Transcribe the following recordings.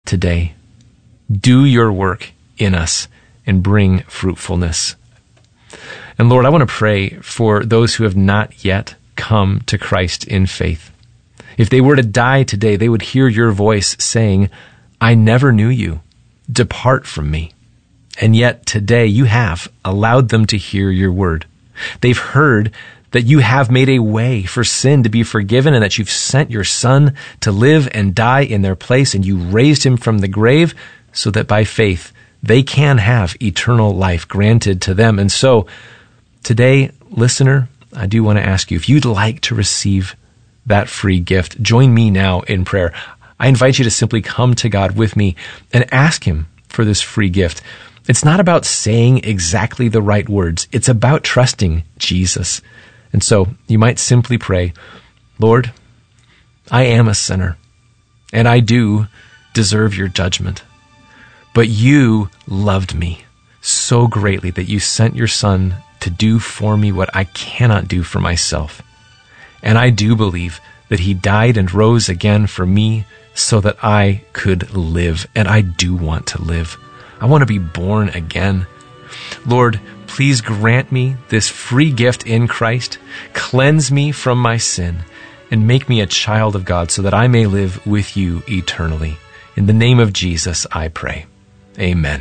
today. Do your work in us and bring fruitfulness. And Lord, I want to pray for those who have not yet come to Christ in faith. If they were to die today, they would hear your voice saying, I never knew you. Depart from me. And yet today you have allowed them to hear your word. They've heard that you have made a way for sin to be forgiven and that you've sent your Son to live and die in their place, and you raised him from the grave so that by faith they can have eternal life granted to them. And so today, listener, I do want to ask you, if you'd like to receive that free gift, join me now in prayer. I invite you to simply come to God with me and ask him for this free gift. It's not about saying exactly the right words. It's about trusting Jesus. And so you might simply pray, Lord, I am a sinner, and I do deserve your judgment. But you loved me so greatly that you sent your Son to do for me what I cannot do for myself. And I do believe that he died and rose again for me so that I could live. And I do want to live. I want to be born again. Lord, please grant me this free gift in Christ. Cleanse me from my sin and make me a child of God so that I may live with you eternally. In the name of Jesus, I pray. Amen.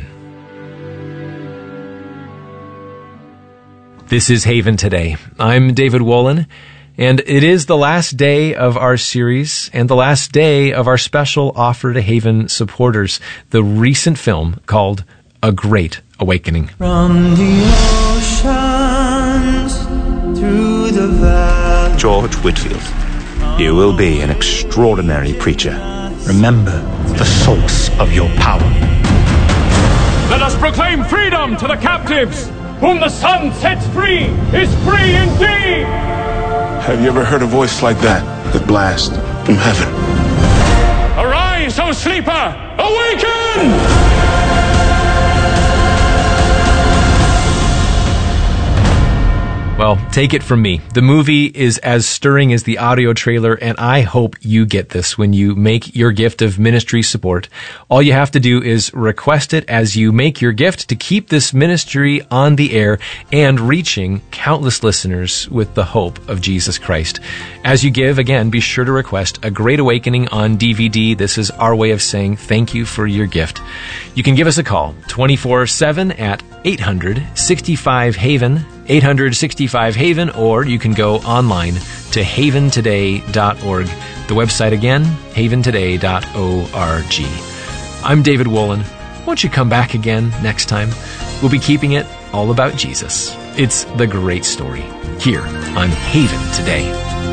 This is Haven Today. I'm David Wolin, and it is the last day of our series and the last day of our special offer to Haven supporters, the recent film called A Great Awakening. From the oceans through the valley. George Whitfield, you will be an extraordinary preacher. Remember the source of your power. Let us proclaim freedom to the captives. Whom the Son sets free is free indeed. Have you ever heard a voice like that blast from heaven? Arise, O sleeper, awaken! Well, take it from me. The movie is as stirring as the audio trailer, and I hope you get this when you make your gift of ministry support. All you have to do is request it as you make your gift to keep this ministry on the air and reaching countless listeners with the hope of Jesus Christ. As you give, again, be sure to request A Great Awakening on DVD. This is our way of saying thank you for your gift. You can give us a call 24/7 at 800-65-HAVEN, 800-65-HAVEN, or you can go online to haventoday.org. The website again, haventoday.org. I'm David Wolin. Won't you come back again next time? We'll be keeping it all about Jesus. It's the great story here on Haven Today.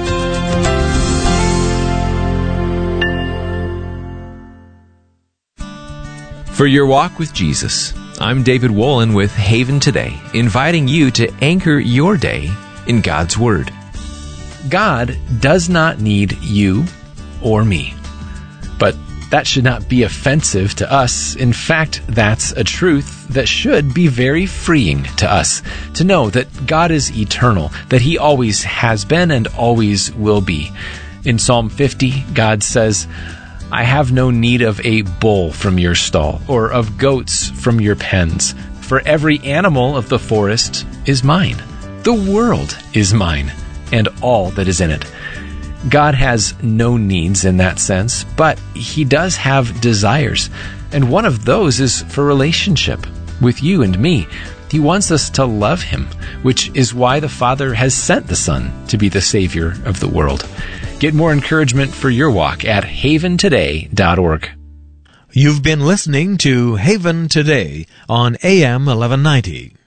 For your walk with Jesus, I'm David Wolin with Haven Today, inviting you to anchor your day in God's Word. God does not need you or me, but that should not be offensive to us. In fact, that's a truth that should be very freeing to us, to know that God is eternal, that He always has been and always will be. In Psalm 50, God says, I have no need of a bull from your stall, or of goats from your pens, for every animal of the forest is mine. The world is mine, and all that is in it. God has no needs in that sense, but He does have desires, and one of those is for relationship with you and me. He wants us to love Him, which is why the Father has sent the Son to be the Savior of the world. Get more encouragement for your walk at haventoday.org. You've been listening to Haven Today on AM 1190.